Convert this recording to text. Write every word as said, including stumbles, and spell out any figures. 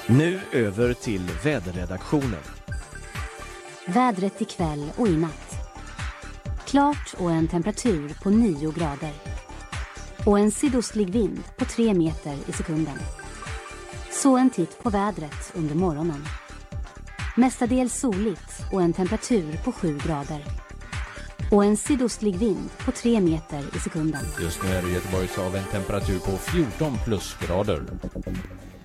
Nu över till väderredaktionen. Vädret ikväll och i natt. Klart och en temperatur på nio grader. Och en sydostlig vind på tre meter i sekunden. Så en titt på vädret under morgonen. Mestadels soligt och en temperatur på sju grader. Och en sydostlig vind på tre meter i sekunden. Just nu är det Göteborgs av en temperatur på fjorton plusgrader.